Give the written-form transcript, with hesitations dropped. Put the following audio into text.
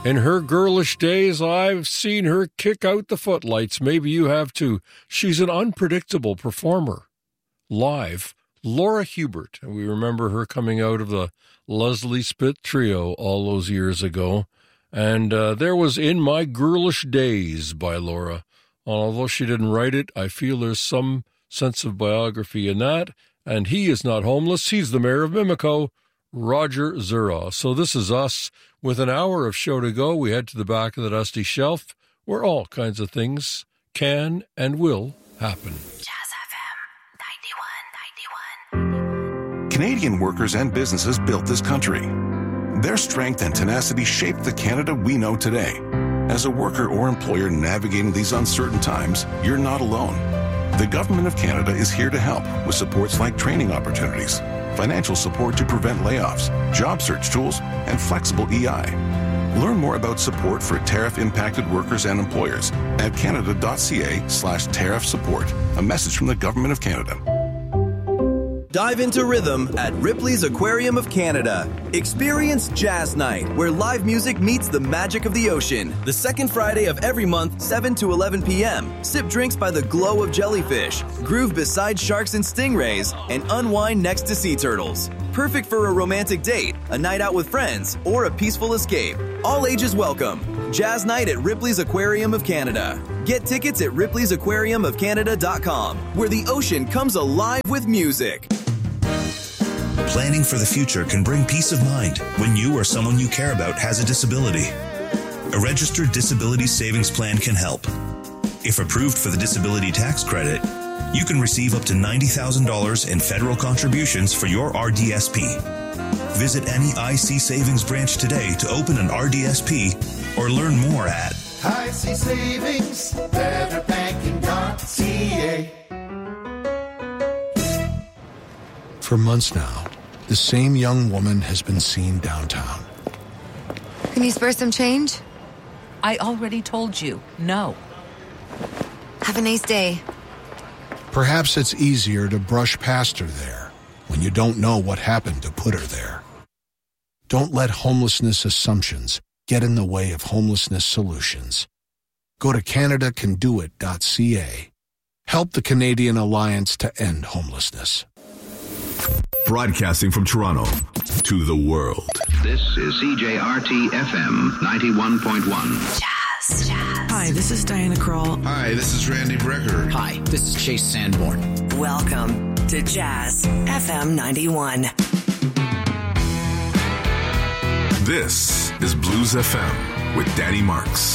In her girlish days, I've seen her kick out the footlights. Maybe you have too. She's an unpredictable performer. Live, Laura Hubert. And we remember her coming out of the Leslie Spitt Trio all those years ago. And there was In My Girlish Days by Laura. Although she didn't write it, I feel there's some sense of biography in that. And he is not homeless. He's the mayor of Mimico, Roger Zura. So this is us. With an hour of show to go, we head to the back of the dusty shelf where all kinds of things can and will happen. Jazz FM 91. Canadian workers and businesses built this country. Their strength and tenacity shaped the Canada we know today. As a worker or employer navigating these uncertain times, you're not alone. The Government of Canada is here to help with supports like training opportunities, financial support to prevent layoffs, job search tools, and flexible EI. Learn more about support for tariff-impacted workers and employers at canada.ca/tariff support. A message from the Government of Canada. Dive into rhythm at Ripley's Aquarium of Canada. Experience Jazz Night, where live music meets the magic of the ocean. The second Friday of every month, 7 to 11 p.m. Sip drinks by the glow of jellyfish, groove beside sharks and stingrays, and unwind next to sea turtles. Perfect for a romantic date, a night out with friends, or a peaceful escape. All ages welcome. Jazz Night at Ripley's Aquarium of Canada. Get tickets at ripleysAquariumofcanada.com, where the ocean comes alive with music. Planning for the future can bring peace of mind when you or someone you care about has a disability. A registered disability savings plan can help. If approved for the disability tax credit, you can receive up to $90,000 in federal contributions for your RDSP. Visit any IC Savings branch today to open an RDSP or learn more at IC Savings, betterbanking.ca. For months now, the same young woman has been seen downtown. Can you spare some change? I already told you, no. Have a nice day. Perhaps it's easier to brush past her there when you don't know what happened to put her there. Don't let homelessness assumptions get in the way of homelessness solutions. Go to CanadaCanDoIt.ca. Help the Canadian Alliance to End Homelessness. Broadcasting from Toronto to the world. This is CJRT FM 91.1. Jazz. Hi, this is Diana Krall. Hi, this is Randy Brecker. Hi, this is Chase Sanborn. Welcome to Jazz FM 91. This is Blues FM with Danny Marks.